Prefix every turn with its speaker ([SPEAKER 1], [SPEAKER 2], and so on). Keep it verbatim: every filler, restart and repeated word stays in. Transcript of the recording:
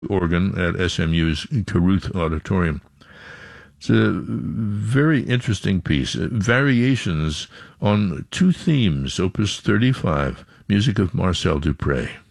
[SPEAKER 1] organ at S M U's Caruth Auditorium. It's a very interesting piece. Variations on two themes, Opus thirty-five, music of Marcel Dupré.